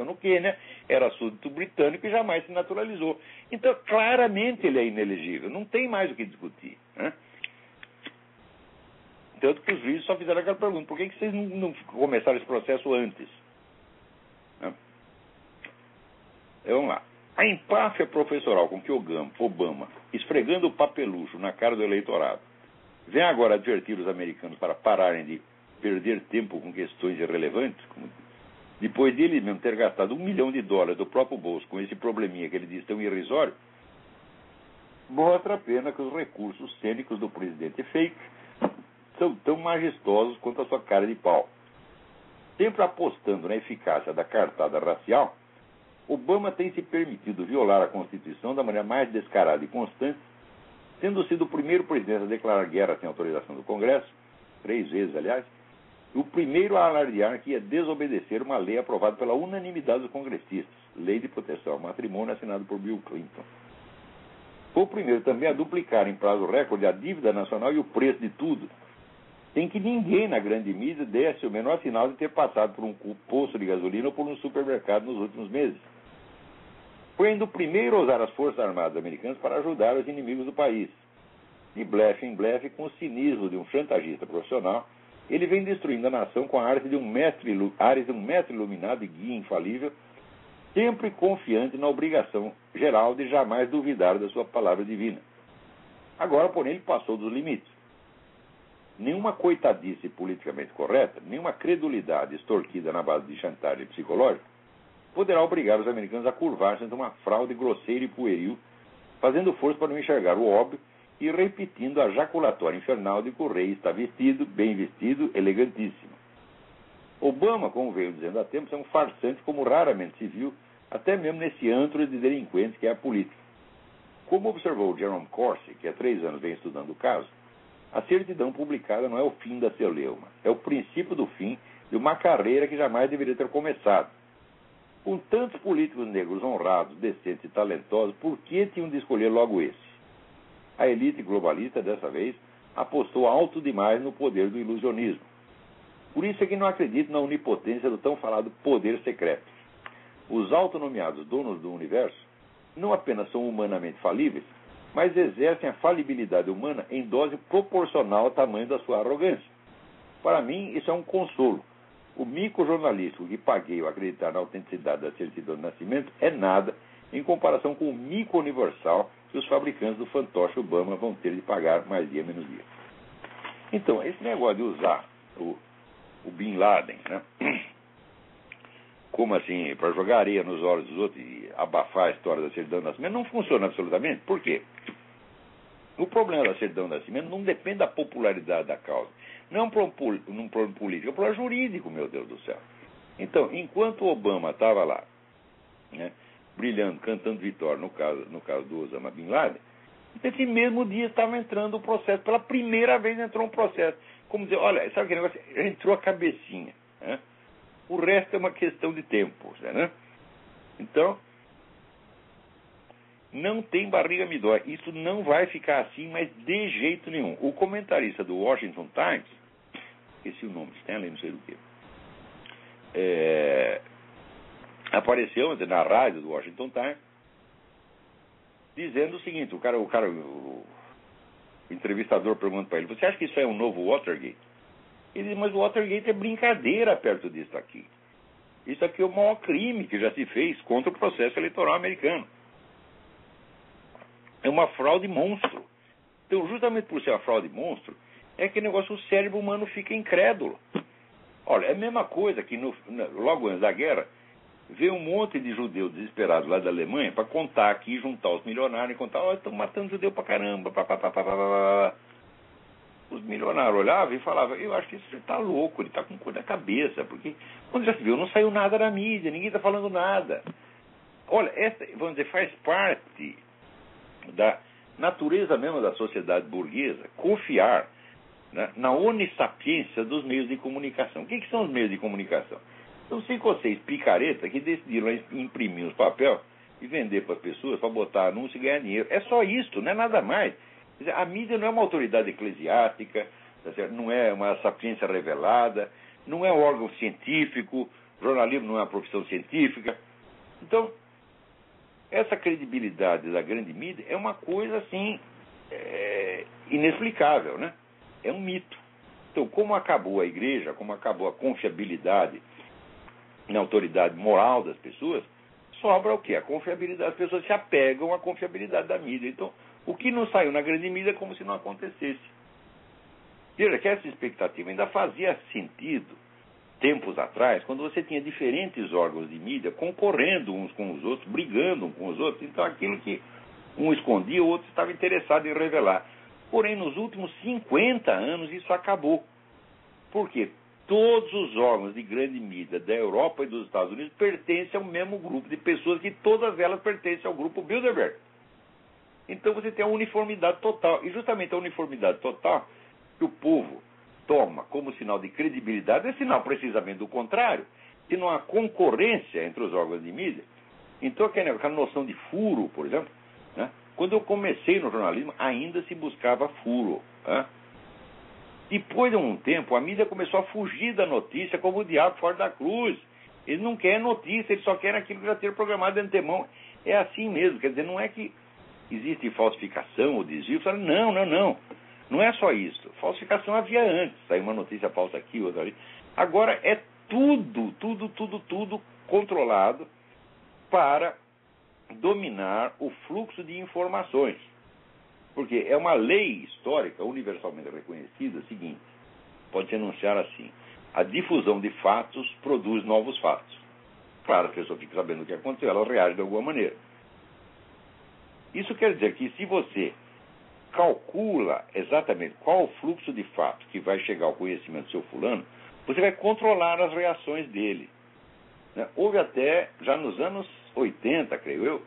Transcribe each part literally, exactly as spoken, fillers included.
nasceu no Quênia, era súdito britânico e jamais se naturalizou. Então, claramente ele é inelegível, não tem mais o que discutir, né? Tanto que os juízes só fizeram aquela pergunta: por que que vocês não, não começaram esse processo antes? Né? Então, vamos lá. A empáfia professoral com que Obama, esfregando o papelucho na cara do eleitorado, vem agora advertir os americanos para pararem de perder tempo com questões irrelevantes, como depois de ele mesmo ter gastado um milhão de dólares do próprio bolso com esse probleminha que ele diz tão irrisório, mostra apenas que os recursos cênicos do presidente fake são tão majestosos quanto a sua cara de pau. Sempre apostando na eficácia da cartada racial, Obama tem se permitido violar a Constituição da maneira mais descarada e constante, tendo sido o primeiro presidente a declarar guerra sem autorização do Congresso, três vezes, aliás, e o primeiro a alardear que ia desobedecer uma lei aprovada pela unanimidade dos congressistas, Lei de Proteção ao Matrimônio, assinada por Bill Clinton. Foi o primeiro também a duplicar em prazo recorde a dívida nacional e o preço de tudo, sem que ninguém na grande mídia desse o menor sinal de ter passado por um posto de gasolina ou por um supermercado nos últimos meses. Foi ainda o primeiro a usar as Forças Armadas americanas para ajudar os inimigos do país. De blefe em blefe, com o cinismo de um chantagista profissional, ele vem destruindo a nação com a arte de um mestre, áreas de um mestre iluminado e guia infalível, sempre confiante na obrigação geral de jamais duvidar da sua palavra divina. Agora, porém, ele passou dos limites. Nenhuma coitadice politicamente correta, nenhuma credulidade extorquida na base de chantagem psicológica poderá obrigar os americanos a curvar-se ante uma fraude grosseira e pueril, fazendo força para não enxergar o óbvio e repetindo a jaculatória infernal de que o rei está vestido, bem vestido, elegantíssimo. Obama, como veio dizendo há tempos, é um farsante como raramente se viu, até mesmo nesse antro de delinquentes que é a política. Como observou Jerome Corsi, que há três anos vem estudando o caso, a certidão publicada não é o fim da celeuma, é o princípio do fim de uma carreira que jamais deveria ter começado. Com tantos políticos negros honrados, decentes e talentosos, por que tinham de escolher logo esse? A elite globalista, dessa vez, apostou alto demais no poder do ilusionismo. Por isso é que não acredito na onipotência do tão falado poder secreto. Os autonomeados donos do universo não apenas são humanamente falíveis, mas exercem a falibilidade humana em dose proporcional ao tamanho da sua arrogância. Para mim, isso é um consolo. O mico jornalístico que paguei ao acreditar na autenticidade da certidão de nascimento é nada em comparação com o mico universal que os fabricantes do fantoche Obama vão ter de pagar mais dia menos dia. Então, esse negócio de usar o, o Bin Laden, né, como assim, para jogar areia nos olhos dos outros e abafar a história da certidão de nascimento, não funciona absolutamente. Por quê? O problema da certidão de nascimento não depende da popularidade da causa. Não é um problema, um problema político, é um problema jurídico, meu Deus do céu. Então, enquanto o Obama estava lá, né, brilhando, cantando vitória, no caso, no caso do Osama Bin Laden, nesse mesmo dia estava entrando o processo. Pela primeira vez entrou um processo. Como dizer, olha, sabe que negócio? Entrou a cabecinha, né? O resto é uma questão de tempo, né? Então, não tem barriga me dói. Isso não vai ficar assim, mas de jeito nenhum. O comentarista do Washington Times, esqueci o nome, Stanley, não sei do que, é, apareceu na rádio do Washington Times dizendo o seguinte, o cara, o, cara, o, o entrevistador pergunta para ele: você acha que isso é um novo Watergate? Ele diz: mas o Watergate é brincadeira perto disso aqui. Isso aqui é o maior crime que já se fez contra o processo eleitoral americano. É uma fraude monstro. Então, justamente por ser uma fraude monstro, é que o negócio, o cérebro humano fica incrédulo. Olha, é a mesma coisa que no, logo antes da guerra, veio um monte de judeus desesperados lá da Alemanha para contar aqui, juntar os milionários e contar: ó, oh, estão matando judeu pra caramba, pá, pá, pá, pá, pá, pá. Os milionários olhavam e falavam: eu acho que isso está louco, ele está com coisa na cabeça, porque quando já se viu, não saiu nada na mídia, ninguém está falando nada. Olha, essa, vamos dizer, faz parte da natureza mesmo da sociedade burguesa confiar, né, na onissapiência dos meios de comunicação. O que, que são os meios de comunicação? São cinco ou seis picaretas que decidiram imprimir os papéis e vender para as pessoas, para botar anúncio e ganhar dinheiro. É só isso, não é nada mais. Quer dizer, a mídia não é uma autoridade eclesiástica, tá certo? Não é uma sapiência revelada, não é um órgão científico, jornalismo não é uma profissão científica. Então, essa credibilidade da grande mídia é uma coisa, assim, é, inexplicável, né? É um mito. Então, como acabou a igreja, como acabou a confiabilidade na autoridade moral das pessoas, sobra o quê? A confiabilidade. As pessoas se apegam à confiabilidade da mídia. Então, o que não saiu na grande mídia é como se não acontecesse. Veja que essa expectativa ainda fazia sentido tempos atrás, quando você tinha diferentes órgãos de mídia concorrendo uns com os outros, brigando uns com os outros. Então, aquilo que um escondia, o outro estava interessado em revelar. Porém, nos últimos cinquenta anos, isso acabou. Por quê? Todos os órgãos de grande mídia da Europa e dos Estados Unidos pertencem ao mesmo grupo de pessoas, que todas elas pertencem ao grupo Bilderberg. Então, você tem a uniformidade total. E justamente a uniformidade total que o povo toma como sinal de credibilidade é sinal precisamente do contrário, que não há concorrência entre os órgãos de mídia. Então, aquela noção de furo, por exemplo, né? Quando eu comecei no jornalismo, ainda se buscava furo. Né? Depois de um tempo, a mídia começou a fugir da notícia como o diabo fora da cruz. Eles não querem notícia, eles só querem aquilo que já ter programado de antemão. É assim mesmo, quer dizer, não é que existe falsificação ou desvio. Não, não, não. Não é só isso. Falsificação havia antes. Saiu uma notícia falsa aqui, outra ali. Agora é tudo, tudo, tudo, tudo controlado para dominar o fluxo de informações. Porque é uma lei histórica universalmente reconhecida, a seguinte, pode-se enunciar assim: a difusão de fatos produz novos fatos. Claro, a pessoa fica sabendo o que aconteceu, ela reage de alguma maneira. Isso quer dizer que se você calcula exatamente qual o fluxo de fato que vai chegar ao conhecimento do seu fulano, você vai controlar as reações dele. Né? Houve até, já nos anos oitenta, creio eu,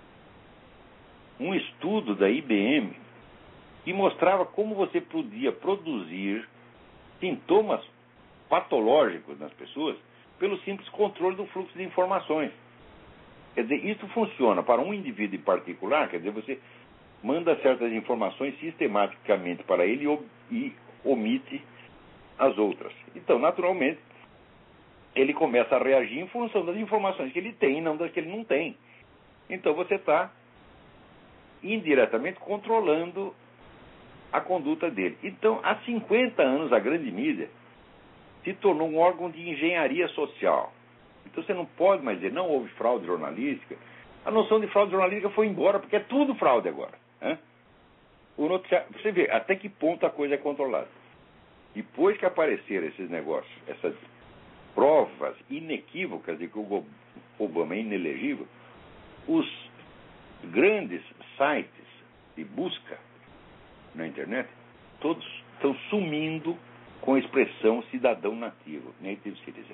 um estudo da I B M que mostrava como você podia produzir sintomas patológicos nas pessoas pelo simples controle do fluxo de informações. Quer dizer, isso funciona para um indivíduo em particular, quer dizer, você manda certas informações sistematicamente para ele e omite as outras. Então, naturalmente, ele começa a reagir em função das informações que ele tem e não das que ele não tem. Então, você está indiretamente controlando a conduta dele. Então, há cinquenta anos, a grande mídia se tornou um órgão de engenharia social. Então, você não pode mais dizer, não houve fraude jornalística. A noção de fraude jornalística foi embora, porque é tudo fraude agora. Né? O noticiário, você vê até que ponto a coisa é controlada. Depois que apareceram esses negócios, essas provas inequívocas de que o Obama é inelegível, os grandes sites de busca na internet, todos estão sumindo com a expressão cidadão nativo, native citizen.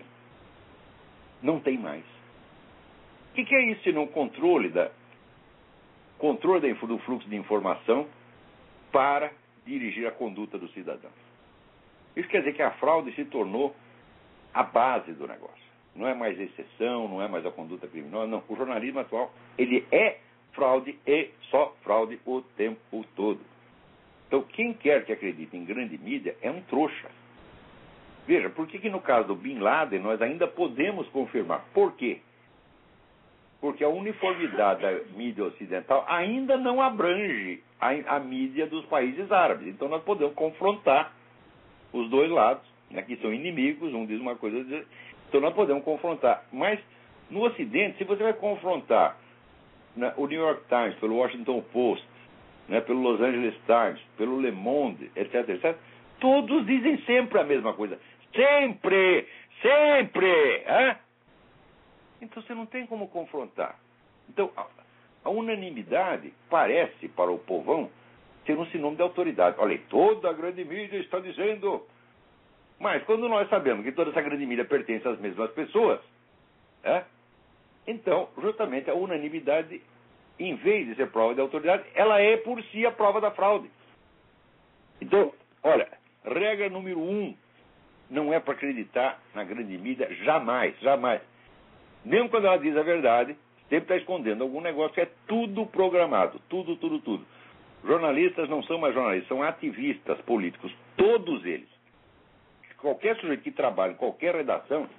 Não tem mais. O que, que é isso senão controle, da, controle do fluxo de informação para dirigir a conduta do cidadão? Isso quer dizer que a fraude se tornou a base do negócio. Não é mais exceção, não é mais a conduta criminosa, não. O jornalismo atual, ele é fraude e só fraude o tempo todo. Então, quem quer que acredite em grande mídia é um trouxa. Veja, por que que no caso do Bin Laden nós ainda podemos confirmar? Por quê? Porque a uniformidade da mídia ocidental ainda não abrange a, a mídia dos países árabes. Então nós podemos confrontar os dois lados, né, que são inimigos, um diz uma coisa, outro diz... então nós podemos confrontar. Mas no Ocidente, se você vai confrontar, né, o New York Times pelo Washington Post, né, pelo Los Angeles Times, pelo Le Monde, etc, etcétera, todos dizem sempre a mesma coisa. Sempre! Sempre! Hein? Então você não tem como confrontar. Então, a, a unanimidade parece, para o povão, ser um sinônimo de autoridade. Olha, toda a grande mídia está dizendo... Mas quando nós sabemos que toda essa grande mídia pertence às mesmas pessoas, é? Então, justamente, a unanimidade, em vez de ser prova de autoridade, ela é por si a prova da fraude. Então, olha, regra número um, não é para acreditar na grande mídia, jamais, jamais. Mesmo quando ela diz a verdade, sempre está escondendo algum negócio, é tudo programado, tudo, tudo, tudo. Jornalistas não são mais jornalistas, são ativistas políticos, todos eles. Qualquer sujeito que trabalha em qualquer redação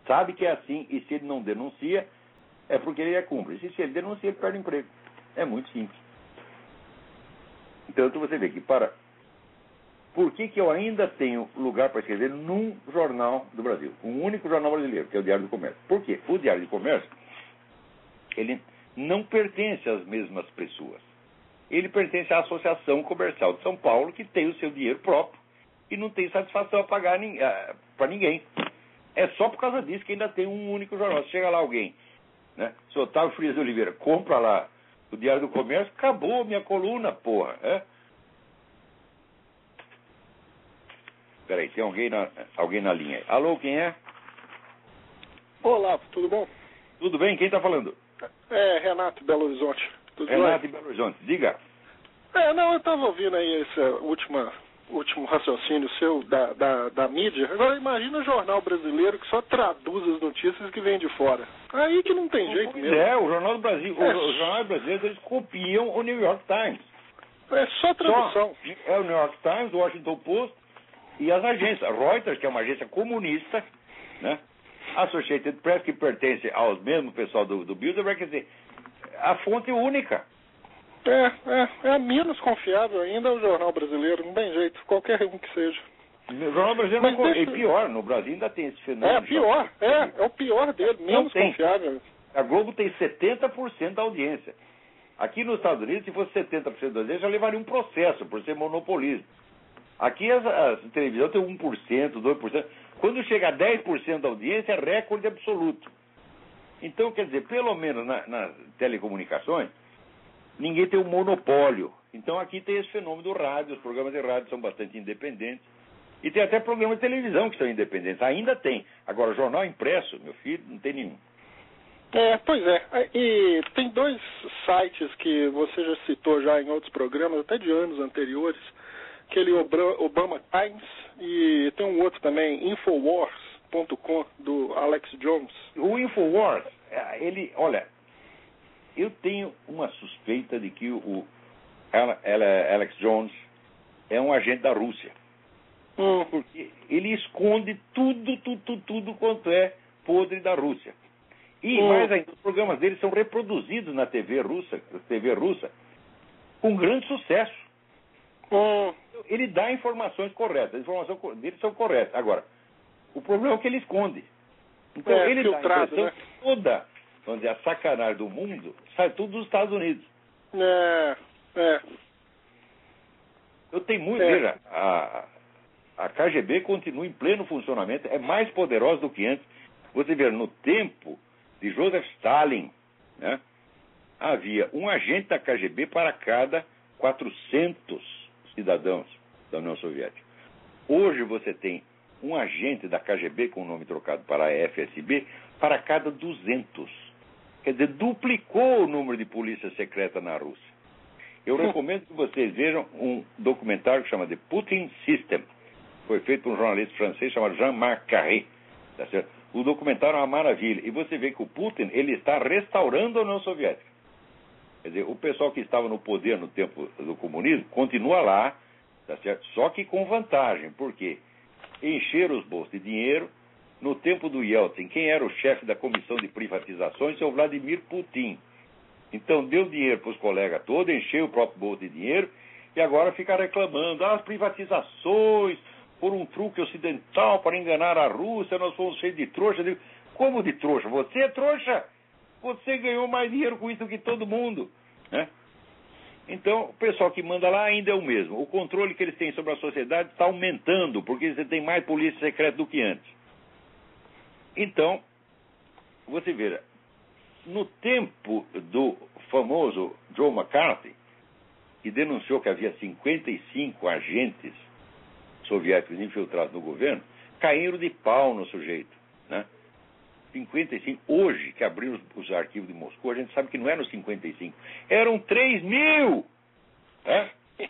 sabe que é assim, e se ele não denuncia, é porque ele é cúmplice. E se ele denuncia, ele perde o emprego. É muito simples. Então, você vê que para... Por que que eu ainda tenho lugar para escrever num jornal do Brasil? Um único jornal brasileiro, que é o Diário do Comércio. Por quê? O Diário do Comércio, ele não pertence às mesmas pessoas. Ele pertence à Associação Comercial de São Paulo, que tem o seu dinheiro próprio e não tem satisfação a pagar para ninguém. É só por causa disso que ainda tem um único jornal. Se chega lá alguém, né? Se Otávio Frias de Oliveira compra lá o Diário do Comércio, acabou a minha coluna, porra. É? Peraí, tem alguém na, alguém na linha aí. Alô, quem é? Olá, tudo bom? Tudo bem? Quem está falando? É, Renato, Belo Horizonte. Tudo Renato bem? de Belo Horizonte. Diga. É, não, eu estava ouvindo aí esse última, último raciocínio seu da, da, da mídia. Agora, imagina o jornal brasileiro que só traduz as notícias que vêm de fora. Aí que não tem jeito pois mesmo. É, o Jornal do Brasil, É. os jornais brasileiros, eles copiam o New York Times. É só tradução. Só, é o New York Times, o Washington Post e as agências. Reuters, que é uma agência comunista, né? Associated Press, que pertence aos mesmos pessoal do, do Bilderberg, quer dizer, a fonte única. É, é, é menos confiável ainda o jornal brasileiro, não tem jeito, qualquer um que seja. O Jornal Brasileiro Mas não, deixa- é pior, no Brasil ainda tem esse fenômeno. É, pior, é, é o pior dele, menos tem. confiável. A Globo tem setenta por cento da audiência. Aqui nos Estados Unidos, se fosse setenta por cento da audiência, já levaria um processo por ser monopolismo. Aqui as, as televisão tem um por cento, dois por cento. Quando chega a dez por cento da audiência, é recorde absoluto. Então, quer dizer, pelo menos na- nas telecomunicações, ninguém tem um monopólio. Então aqui tem esse fenômeno do rádio, os programas de rádio são bastante independentes. E tem até programas de televisão que são independentes. Ainda tem. Agora, jornal impresso, meu filho, não tem nenhum. É, pois é. E tem dois sites que você já citou já em outros programas, até de anos anteriores, aquele Obra- Obama Times, e tem um outro também, Infowars ponto com, do Alex Jones. O Infowars, é, ele, olha, eu tenho uma suspeita de que o Ala- Ala- Alex Jones é um agente da Rússia. Hum. Porque ele esconde tudo, tudo, tudo, tudo quanto é podre da Rússia. E Hum. mais ainda, os programas dele são reproduzidos na T V russa, T V russa, com grande sucesso. Hum. Ele dá informações corretas, as informações co- dele são corretas. Agora, o problema é que ele esconde. Então, É, ele dá a filtrado, impressão né? que toda, vamos dizer, a sacanagem do mundo sai tudo dos Estados Unidos. É, é. Eu tenho muito, É. veja, a, a K G B continua em pleno funcionamento, é mais poderosa do que antes. Você vê, no tempo de Joseph Stalin, né, havia um agente da K G B para cada quatrocentos cidadãos da União Soviética. Hoje você tem um agente da K G B com o nome trocado para a F S B para cada duzentos. Quer dizer, duplicou o número de polícia secreta na Rússia. Eu recomendo que vocês vejam um documentário que chama The Putin System. Foi feito por um jornalista francês chamado Jean-Marc Carré. Tá certo? O documentário é uma maravilha. E você vê que o Putin, ele está restaurando a União Soviética. Quer dizer, o pessoal que estava no poder no tempo do comunismo continua lá, tá certo? Só que com vantagem. Por quê? Encheram os bolsos de dinheiro. No tempo do Yeltsin, quem era o chefe da comissão de privatizações é o Vladimir Putin. Então deu dinheiro para os colegas todos, encheu o próprio bolso de dinheiro e agora fica reclamando. Ah, as privatizações foram um truque ocidental para enganar a Rússia, nós fomos cheios de trouxa. Eu digo, como de trouxa? Você é trouxa? Você ganhou mais dinheiro com isso do que todo mundo, né? Então, o pessoal que manda lá ainda é o mesmo. O controle que eles têm sobre a sociedade está aumentando, porque você tem mais polícia secreta do que antes. Então, você veja, no tempo do famoso Joe McCarthy, que denunciou que havia cinquenta e cinco agentes soviéticos infiltrados no governo, caíram de pau no sujeito, né? cinquenta e cinco. Hoje, que abriram os, os arquivos de Moscou, a gente sabe que não eram cinquenta e cinco, eram três mil! Né?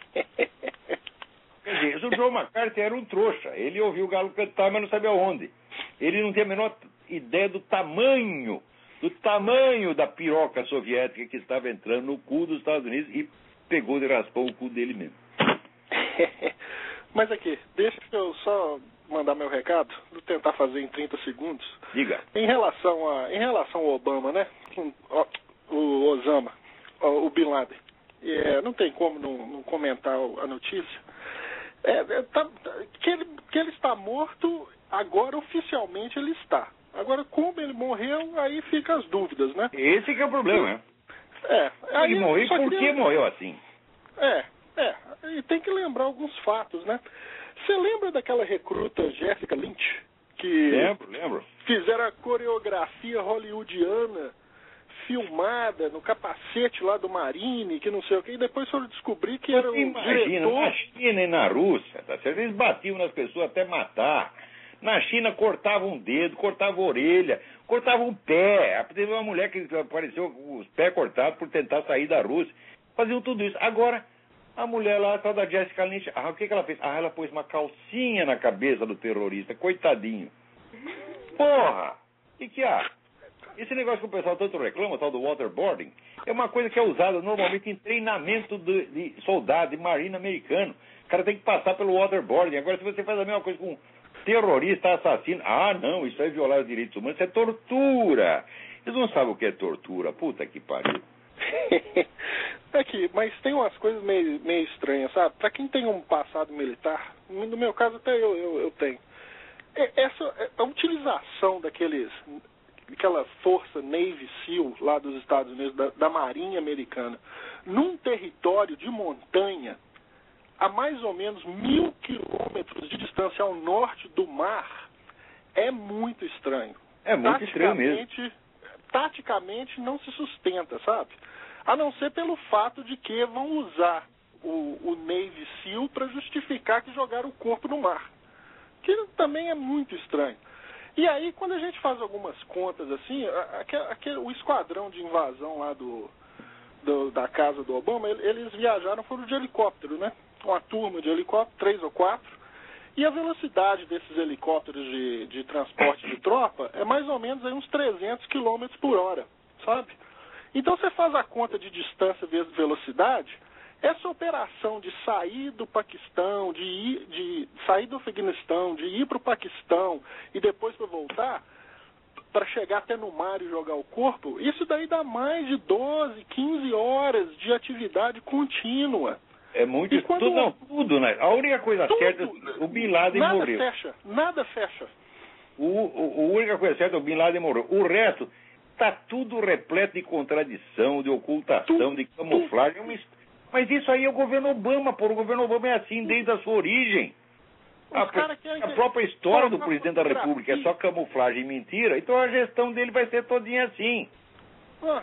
Quer dizer, o Joe McCarthy era um trouxa. Ele ouviu o galo cantar, mas não sabia onde. Ele não tinha a menor ideia do tamanho, do tamanho da piroca soviética que estava entrando no cu dos Estados Unidos e pegou e raspou o cu dele mesmo. Mas aqui, deixa eu só mandar meu recado? Vou tentar fazer em trinta segundos. Diga. Em relação, a, em relação ao Obama, né? O Osama, o Bin Laden. É, não tem como não, não comentar a notícia. É, é, tá, que, ele, que ele está morto, agora oficialmente ele está. Agora, como ele morreu, aí fica as dúvidas, né? Esse que é o problema, né? É. Aí, ele morreu, por queria... que morreu assim? É, é. E tem que lembrar alguns fatos, né? Você lembra daquela recruta Jessica Lynch? Que lembro, lembro. Fizeram a coreografia hollywoodiana filmada no capacete lá do Marine, que não sei o que, e depois foram descobrir que era o Imagina, diretor... na China e na Rússia, tá certo? Eles batiam nas pessoas até matar. Na China cortavam um dedo, cortavam a orelha, cortavam o pé. Teve uma mulher que apareceu com os pés cortados por tentar sair da Rússia. Faziam tudo isso. Agora, a mulher lá, a tal da Jessica Lynch, ah, o que, que ela fez? Ah, ela pôs uma calcinha na cabeça do terrorista, coitadinho. Porra! O que, que há? Esse negócio que o pessoal tanto reclama, tal do waterboarding, é uma coisa que é usada normalmente em treinamento de, de soldado, de marina americano. O cara tem que passar pelo waterboarding. Agora, se você faz a mesma coisa com um terrorista, assassino, ah, não, isso é violar os direitos humanos, isso é tortura. Eles não sabem o que é tortura, puta que pariu. Aqui, mas tem umas coisas meio, meio estranhas, sabe? Pra quem tem um passado militar, no meu caso até eu, eu, eu tenho, essa, a utilização daqueles... aquela força Navy SEAL lá dos Estados Unidos, da, da Marinha Americana, num território de montanha, a mais ou menos mil quilômetros de distância ao norte do mar, é muito estranho. É muito estranho mesmo. Taticamente não se sustenta, sabe? A não ser pelo fato de que vão usar o, o Navy SEAL para justificar que jogaram o corpo no mar. Que também é muito estranho. E aí, quando a gente faz algumas contas assim, aquele, aquele, o esquadrão de invasão lá do, do, da casa do Obama, eles viajaram, foram de helicóptero, né? Uma turma de helicóptero, três ou quatro. E a velocidade desses helicópteros de, de transporte de tropa é mais ou menos aí uns trezentos quilômetros por hora, sabe? Então você faz a conta de distância vezes velocidade, essa operação de sair do Paquistão, de, ir, de sair do Afeganistão, de ir para o Paquistão e depois para voltar, para chegar até no mar e jogar o corpo, isso daí dá mais de doze, quinze horas de atividade contínua. É muito... Tudo, não, tudo, né? A única coisa tudo, certa, o Bin Laden nada morreu. Nada fecha, nada fecha. O, o, a única coisa certa, o Bin Laden morreu. O resto, está tudo repleto de contradição, de ocultação, tudo, de camuflagem. Tudo. Mas isso aí é o governo Obama, por o governo Obama é assim desde a sua origem. A, a própria história do presidente da República é só camuflagem e mentira, então a gestão dele vai ser todinha assim. Ah,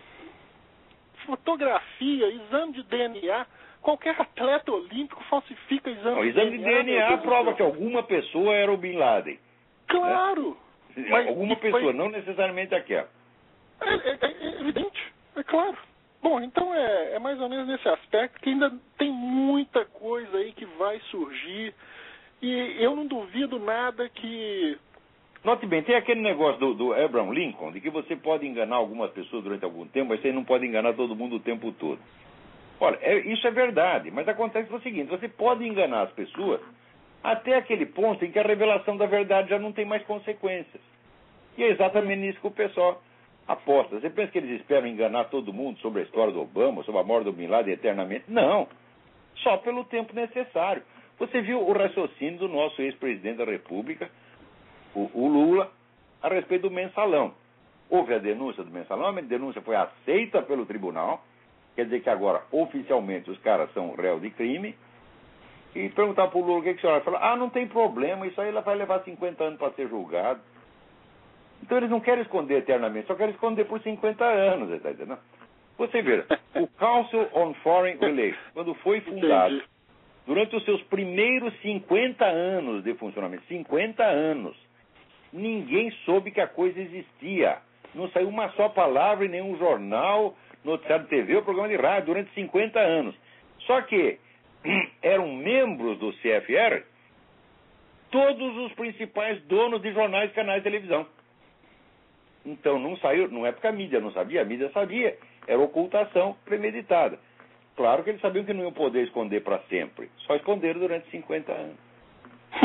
fotografia, exame de D N A, qualquer atleta olímpico falsifica exame Não, de exame D N A. Exame de D N A prova que alguma pessoa era o Bin Laden. Claro! Né? Mas alguma pessoa, foi... não necessariamente aquela. É, é, é evidente, é claro. Bom, então é, é mais ou menos nesse aspecto que ainda tem muita coisa aí que vai surgir e eu não duvido nada que... Note bem, tem aquele negócio do, do Abraham Lincoln, de que você pode enganar algumas pessoas durante algum tempo, mas você não pode enganar todo mundo o tempo todo. Olha, é, isso é verdade, mas acontece o seguinte, você pode enganar as pessoas até aquele ponto em que a revelação da verdade já não tem mais consequências. E é exatamente nisso que o pessoal aposta. Você pensa que eles esperam enganar todo mundo sobre a história do Obama, sobre a morte do Bin Laden eternamente? Não. Só pelo tempo necessário. Você viu o raciocínio do nosso ex-presidente da República, o, o Lula, a respeito do mensalão. Houve a denúncia do mensalão, a denúncia foi aceita pelo tribunal, quer dizer que agora, oficialmente, os caras são réu de crime, e perguntar para o Lula o que, que o senhor vai falar, ah, não tem problema, isso aí vai levar cinquenta anos para ser julgado. Então eles não querem esconder eternamente, só querem esconder por cinquenta anos, você está entendendo? Você vê, o Council on Foreign Relations, quando foi fundado, Entendi. durante os seus primeiros cinquenta anos de funcionamento, cinquenta anos, ninguém soube que a coisa existia. Não saiu uma só palavra em nenhum jornal, noticiário de T V ou programa de rádio durante cinquenta anos. Só que eram membros do C F R todos os principais donos de jornais e canais de televisão. Então não saiu, não é porque a mídia não sabia, a mídia sabia, era ocultação premeditada. Claro que eles sabiam que não iam poder esconder para sempre, só esconderam durante cinquenta anos.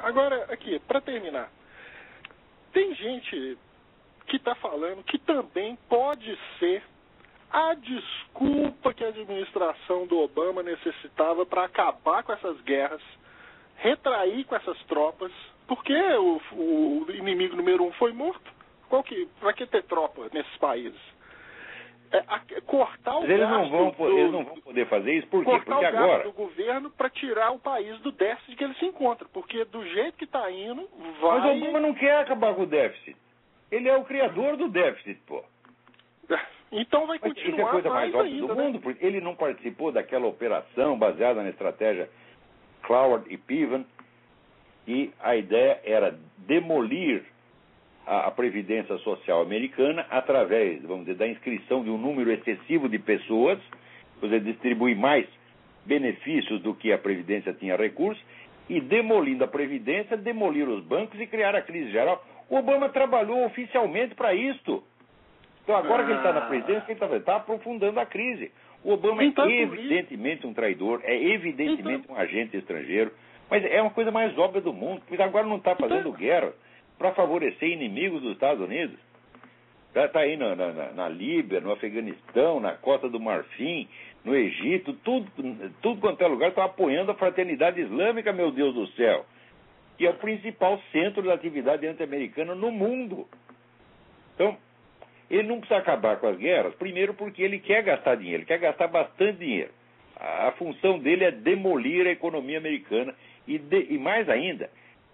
Agora, aqui, para terminar, tem gente que está falando que também pode ser a desculpa que a administração do Obama necessitava para acabar com essas guerras, retrair com essas tropas, porque o, o inimigo número um foi morto. Qual que, para que ter tropa nesses países? É, a, cortar o Mas eles gasto não vão, do, eles não vão poder fazer isso, por quê? cortar Porque o gasto agora... do governo para tirar o país do déficit que ele se encontra, porque do jeito que está indo, vai... Mas o Obama não quer acabar com o déficit. Ele é o criador do déficit, pô. Então vai Mas continuar isso é a coisa mais, mais óbvia ainda, do mundo, né? porque ele não participou daquela operação baseada na estratégia Cloward e Piven, e a ideia era demolir a, a Previdência Social americana através, vamos dizer, da inscrição de um número excessivo de pessoas, ou seja, distribuir mais benefícios do que a Previdência tinha recursos, e demolindo a Previdência, demolir os bancos e criar a crise geral. O Obama trabalhou oficialmente para isto. Então, agora ah. que ele está na presidência, ele está tá aprofundando a crise. O Obama então, é evidentemente um traidor, é evidentemente então. um agente estrangeiro, mas é uma coisa mais óbvia do mundo, porque agora não está fazendo então. guerra para favorecer inimigos dos Estados Unidos. Já está aí na, na, na Líbia, no Afeganistão, na Costa do Marfim, no Egito, tudo, tudo quanto é lugar está apoiando a fraternidade islâmica, meu Deus do céu, que é o principal centro da atividade anti-americana no mundo. Então, ele não precisa acabar com as guerras, primeiro porque ele quer gastar dinheiro, ele quer gastar bastante dinheiro. A, a função dele é demolir a economia americana e, de, e mais ainda,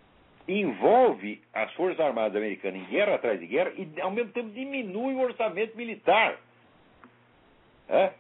envolve as Forças Armadas Americanas em guerra atrás de guerra e, ao mesmo tempo, diminui o orçamento militar. É?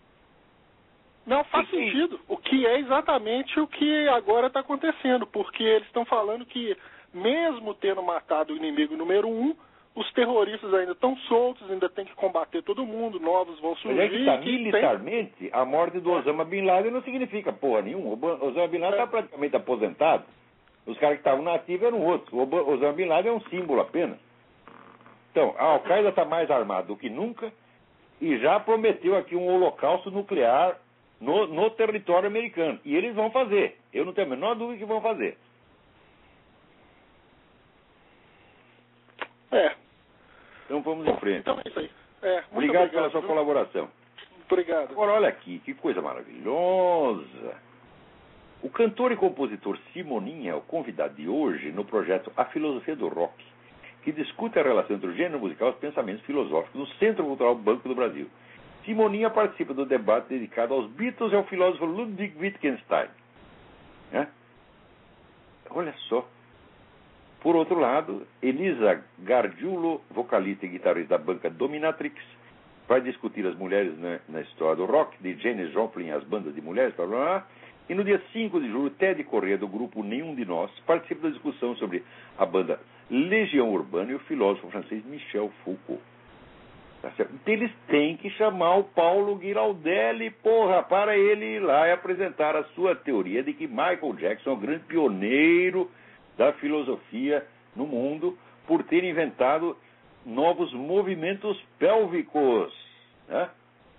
Não faz e, sentido. O que é exatamente o que agora está acontecendo, porque eles estão falando que, mesmo tendo matado o inimigo número um, os terroristas ainda estão soltos, ainda tem que combater todo mundo, novos vão surgir. Mas é que tá, que militarmente, tem... a morte do Osama Bin Laden não significa porra nenhuma. O Osama Bin Laden está é. praticamente aposentado. Os caras que estavam na ativa eram outros. O Osama Bin Laden é um símbolo apenas. Então, a Al-Qaeda está mais armada do que nunca e já prometeu aqui um holocausto nuclear no, no território americano. E eles vão fazer. Eu não tenho a menor dúvida que vão fazer. É. Então vamos em frente. Então é isso aí. É, muito obrigado, obrigado pela sua viu? colaboração. Obrigado. Agora, olha aqui, que coisa maravilhosa. O cantor e compositor Simoninha é o convidado de hoje no projeto A Filosofia do Rock, que discute a relação entre o gênero musical e os pensamentos filosóficos no Centro Cultural Banco do Brasil. Simoninha participa do debate dedicado aos Beatles e ao filósofo Ludwig Wittgenstein. É? Olha só. Por outro lado, Elisa Gargiulo, vocalista e guitarrista da banca Dominatrix, vai discutir as mulheres na, na história do rock, de Janis Joplin e as bandas de mulheres, blá, blá, blá. E no dia cinco de julho, Ted Corrêa, do grupo Nenhum de Nós, participa da discussão sobre a banda Legião Urbana e o filósofo francês Michel Foucault. Tá certo? Então eles têm que chamar o Paulo Giraldelli, porra, para ele ir lá e apresentar a sua teoria de que Michael Jackson é o grande pioneiro da filosofia no mundo por ter inventado novos movimentos pélvicos. Né?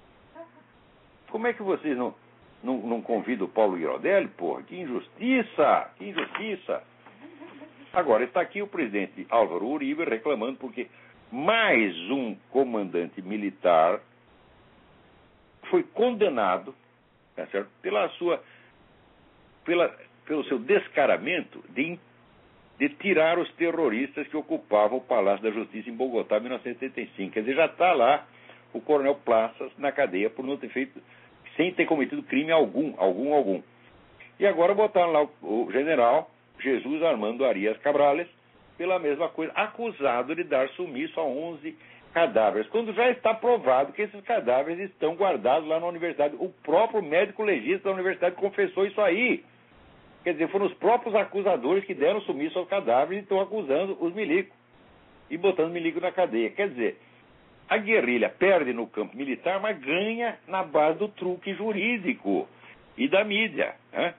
Como é que vocês não, não, não convidam o Paulo Giraldelli? Porra, que injustiça! Que injustiça! Agora, está aqui o presidente Álvaro Uribe reclamando porque mais um comandante militar foi condenado, tá certo? Pela sua, pela, pelo seu descaramento de de tirar os terroristas que ocupavam o Palácio da Justiça em Bogotá em mil novecentos e setenta e cinco. Quer dizer, já está lá o coronel Plaças na cadeia por não ter feito, sem ter cometido crime algum, algum, algum. E agora botaram lá o, o general Jesus Armando Arias Cabrales pela mesma coisa, acusado de dar sumiço a onze cadáveres, quando já está provado que esses cadáveres estão guardados lá na universidade. O próprio médico legista da universidade confessou isso aí. Quer dizer, foram os próprios acusadores que deram sumiço aos cadáveres e estão acusando os milicos e botando milico na cadeia. Quer dizer, a guerrilha perde no campo militar, mas ganha na base do truque jurídico e da mídia. Né?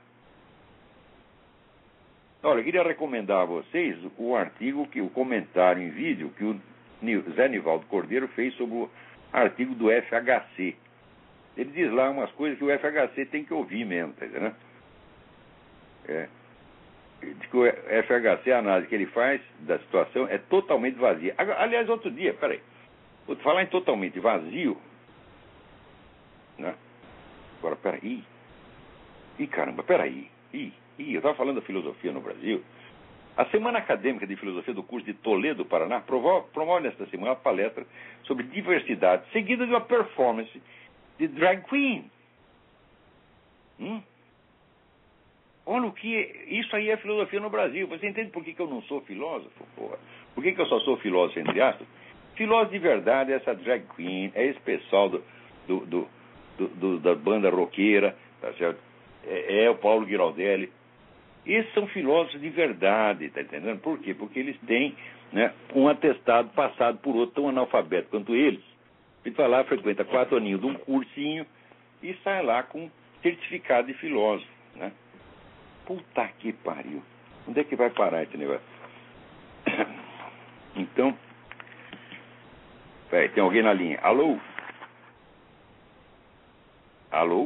Olha, eu queria recomendar a vocês o artigo, que, o comentário em vídeo que o Zé Nivaldo Cordeiro fez sobre o artigo do F H C. Ele diz lá umas coisas que o F H C tem que ouvir mesmo, tá entendendo? É. de que o F H C, a análise que ele faz da situação é totalmente vazia. Aliás, outro dia, peraí, vou te falar em totalmente vazio, né? Agora, peraí. Ih, caramba, peraí. Ih, ih, eu estava falando da filosofia no Brasil. A Semana Acadêmica de Filosofia do curso de Toledo, Paraná, promove, promove nesta semana uma palestra sobre diversidade, seguida de uma performance de drag queen. Hum? Olha o que... Isso aí é filosofia no Brasil. Você entende por que, que eu não sou filósofo, porra? Por que, que eu só sou filósofo, entre aspas? Filósofo de verdade é essa drag queen, é esse pessoal do, do, do, do, do, da banda roqueira, tá certo? É, é o Paulo Giraldelli. Esses são filósofos de verdade, tá entendendo? Por quê? Porque eles têm, né, um atestado passado por outro tão analfabeto quanto eles. Ele vai lá, frequenta quatro aninhos de um cursinho e sai lá com certificado de filósofo, né? Puta que pariu. Onde é que vai parar esse negócio? Então, peraí, tem alguém na linha. Alô? Alô?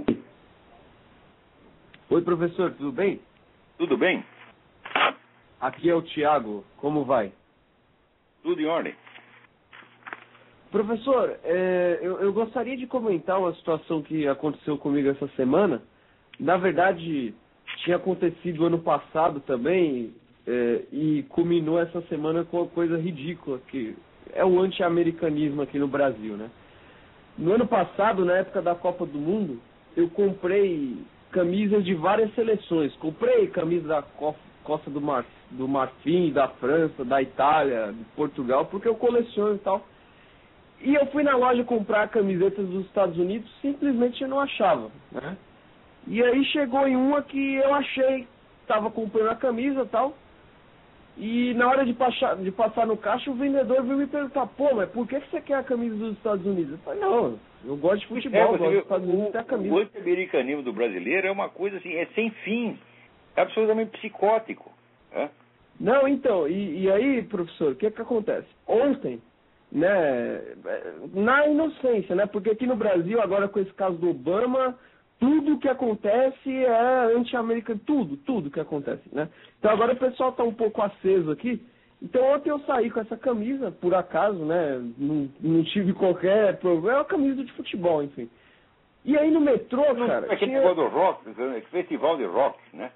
Oi, professor, tudo bem? Tudo bem? Aqui é o Tiago, como vai? Tudo em ordem. Professor, é, eu, eu gostaria de comentar uma situação que aconteceu comigo essa semana. Na verdade, tinha acontecido ano passado também, é, e culminou essa semana com uma coisa ridícula, que é o anti-americanismo aqui no Brasil, né? No ano passado, na época da Copa do Mundo, eu comprei camisas de várias seleções. Comprei camisa da Costa do, Mar, do Marfim, da França, da Itália, de Portugal, porque eu coleciono e tal. E eu fui na loja comprar camisetas dos Estados Unidos, simplesmente eu não achava, né? E aí chegou em uma que eu achei, estava comprando a camisa e tal, e na hora de passar, de passar no caixa, o vendedor veio me perguntar, pô, mas por que você quer a camisa dos Estados Unidos? Eu falei, não, eu gosto de futebol, é, gosto dos viu, Estados Unidos, tem a camisa. O anti-americanismo do brasileiro é uma coisa assim, é sem fim, é absolutamente psicótico. É? Não, então, e, e aí, professor, o que que acontece? Ontem, né, na inocência, né, porque aqui no Brasil, agora com esse caso do Obama, tudo que acontece é anti-americano, tudo, tudo que acontece, né? Então agora o pessoal está um pouco aceso aqui. Então ontem eu saí com essa camisa, por acaso, né? Não, não tive qualquer problema, é uma camisa de futebol, enfim. E aí no metrô, não, cara... É aquele tinha... negócio do rock, festival de rock, né?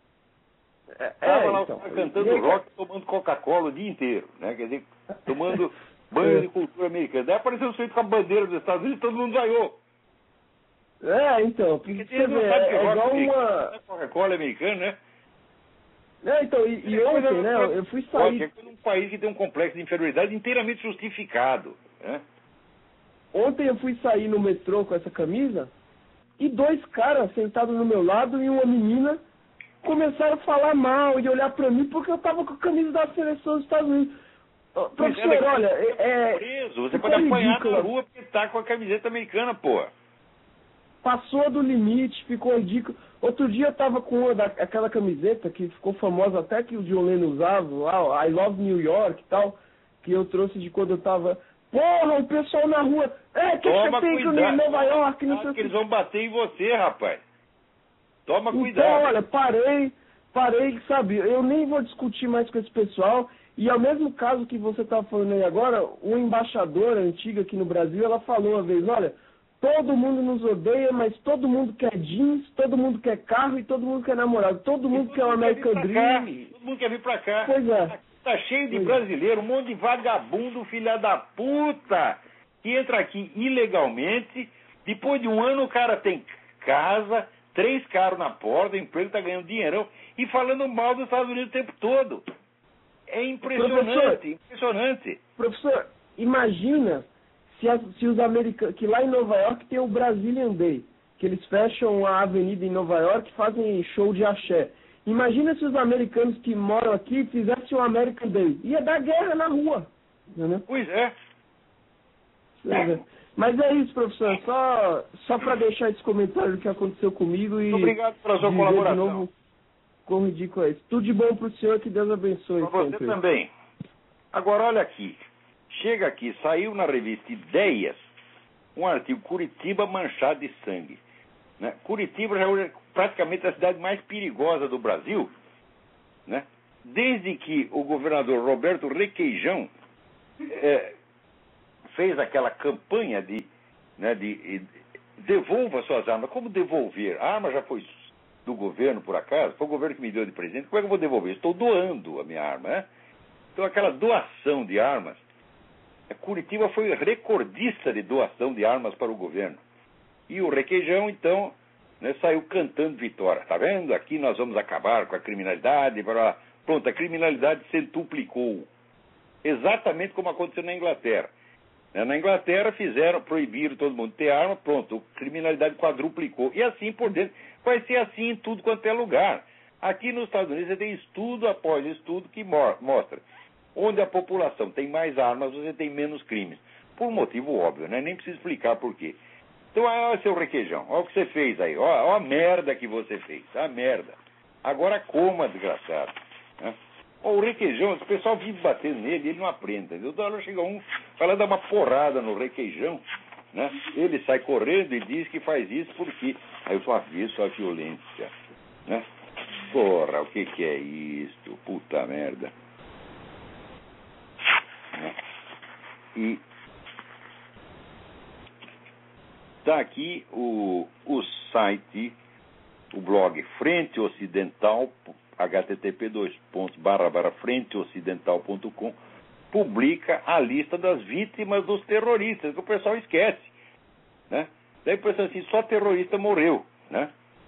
É, Tava é, lá então, cantando aí, rock, tomando Coca-Cola o dia inteiro, né? Quer dizer, tomando banho de cultura americana. Daí apareceu o sujeito com a bandeira dos Estados Unidos e todo mundo vaiou. É, então, porque você vê, é, é igual uma... Coca-Cola americana, né? É, então, e, e ontem, né, eu fui sair... É um país que tem um complexo de inferioridade inteiramente justificado, né? Ontem eu fui sair no metrô com essa camisa e dois caras sentados no meu lado e uma menina começaram a falar mal e olhar pra mim porque eu tava com a camisa da seleção dos Estados Unidos. Professor, é, olha, é... é preso. Você pode apanhar ridículo. Na rua porque tá com a camiseta americana, pô. Passou do limite, ficou ridículo. Outro dia eu tava com uma da, aquela camiseta que ficou famosa até que o John Lennon usava, lá, I Love New York e tal, que eu trouxe de quando eu tava... Porra, o pessoal na rua... É, que você tem que ir em Nova York, não sei o que... Eles vão bater em você, rapaz. Toma então, cuidado. Então, olha, parei, parei, sabe, eu nem vou discutir mais com esse pessoal. E ao mesmo caso que você estava falando aí agora, uma embaixadora antiga aqui no Brasil, ela falou uma vez, olha... Todo mundo nos odeia, mas todo mundo quer jeans, todo mundo quer carro e todo mundo quer namorado. Todo mundo todo quer o American Dream. Todo mundo quer vir pra cá. Pois é. Tá cheio de pois brasileiro, um monte de vagabundo, filha da puta, que entra aqui ilegalmente. Depois de um ano o cara tem casa, três carros na porta, o emprego tá ganhando dinheirão e falando mal dos Estados Unidos o tempo todo. É impressionante, professor, impressionante. Professor, imagina... Se, as, se os americanos, que lá em Nova York tem o Brazilian Day, que eles fecham a avenida em Nova York e fazem show de axé. Imagina se os americanos que moram aqui fizessem o American Day. Ia dar guerra na rua. Entendeu? Pois é. é. Mas é isso, professor. Só, só para deixar esse comentário do que aconteceu comigo e... Muito obrigado pela sua colaboração. De novo quão ridículo é isso. Tudo de bom para o senhor, que Deus abençoe. Para você também. Agora, olha aqui. Chega aqui, saiu na revista Ideias um artigo, Curitiba manchado de sangue. Né? Curitiba já é praticamente a cidade mais perigosa do Brasil, né? Desde que o governador Roberto Requeijão é, fez aquela campanha de, né, de, de devolva suas armas. Como devolver? A arma já foi do governo, por acaso? Foi o governo que me deu de presente. Como é que eu vou devolver? Estou doando a minha arma, né? Então aquela doação de armas, a Curitiba foi recordista de doação de armas para o governo. E o Requeijão, então, né, saiu cantando vitória. Tá vendo? Aqui nós vamos acabar com a criminalidade. Para... Pronto, a criminalidade centuplicou. Exatamente como aconteceu na Inglaterra. Na Inglaterra fizeram, proibiram todo mundo ter arma, pronto, a criminalidade quadruplicou. E assim por dentro. Vai ser assim em tudo quanto é lugar. Aqui nos Estados Unidos você tem estudo após estudo que mostra. Onde a população tem mais armas, você tem menos crimes. Por um motivo óbvio, né? Nem preciso explicar por quê. Então, olha seu Requeijão, olha o que você fez aí. Olha, olha a merda que você fez, a merda. Agora coma, desgraçado. Né? O Requeijão, o pessoal vive batendo nele, ele não aprende. Então chega um, vai dar uma porrada no Requeijão, né? Ele sai correndo e diz que faz isso porque... Aí eu falo, isso é violência, né? Porra, o que que é isso? Puta merda. Né? E tá aqui o, o site, o blog Frente Ocidental, h t t p dois pontos barra barra frente ocidental ponto com, publica a lista das vítimas dos terroristas, que o pessoal esquece, né? Daí o pessoal assim, só terrorista morreu, né?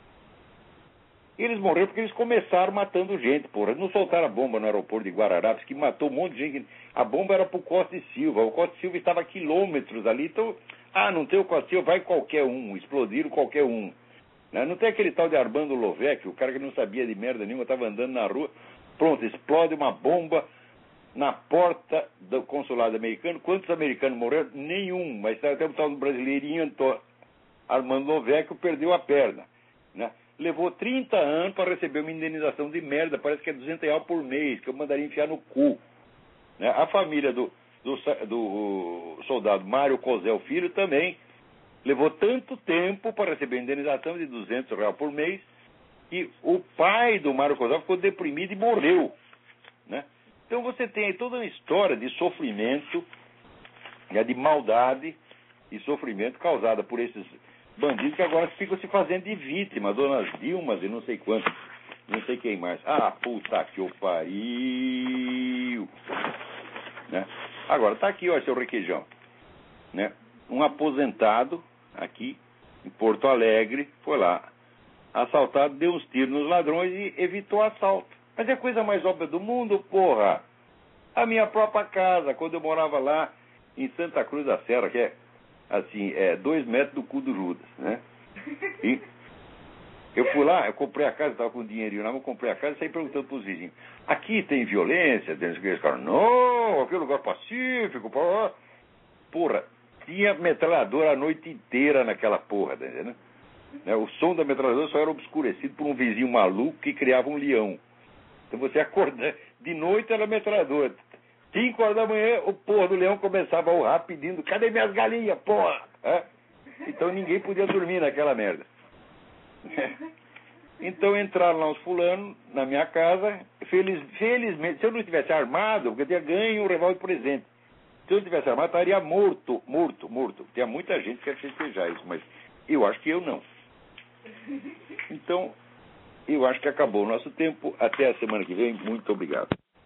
Eles morreram porque eles começaram matando gente, porra. Eles não soltaram a bomba no aeroporto de Guararapes, que matou um monte de gente. A bomba era pro Costa e Silva. O Costa e Silva estava a quilômetros ali, então... Ah, não tem o Costa e Silva, vai qualquer um. Explodiram qualquer um. Né? Não tem aquele tal de Armando Lovec, o cara que não sabia de merda nenhuma, estava andando na rua. Pronto, explode uma bomba na porta do consulado americano. Quantos americanos morreram? Nenhum. Mas até o tal do brasileirinho, Armando Lovec, perdeu a perna, né? Levou trinta anos para receber uma indenização de merda, parece que é duzentos reais por mês, que eu mandaria enfiar no cu. Né? A família do, do, do soldado Mário Cosel Filho também levou tanto tempo para receber indenização de duzentos reais por mês, que o pai do Mário Cosel ficou deprimido e morreu. Né? Então você tem aí toda uma história de sofrimento, né, de maldade e sofrimento causada por esses bandidos que agora ficam se fazendo de vítima, donas Dilmas e não sei quantos, não sei quem mais. Ah, puta que o pariu. Né? Agora, tá aqui, ó, seu Requeijão. Né? Um aposentado aqui em Porto Alegre foi lá assaltado, deu uns tiros nos ladrões e evitou assalto. Mas é a coisa mais óbvia do mundo, porra. A minha própria casa, quando eu morava lá em Santa Cruz da Serra, que é assim, é dois metros do cu do Judas, né? E eu fui lá, eu comprei a casa, estava com dinheirinho lá, eu comprei a casa e saí perguntando para os vizinhos, aqui tem violência? Eles falaram, não, aqui é lugar pacífico, porra. Porra, tinha metralhadora a noite inteira naquela porra, tá entendendo? Né? O som da metralhadora só era obscurecido por um vizinho maluco que criava um leão. Então você acorda, de noite era metralhadora. Cinco horas da manhã, o porra do leão começava a urrar pedindo, cadê minhas galinhas, porra? É? Então ninguém podia dormir naquela merda. Então entraram lá os fulanos na minha casa, feliz, felizmente, se eu não estivesse armado, porque eu tinha ganho um revólver de presente. Se eu não estivesse armado, eu estaria morto, morto, morto. Tinha muita gente que quer festejar isso, mas eu acho que eu não. Então, eu acho que acabou o nosso tempo. Até a semana que vem. Muito obrigado.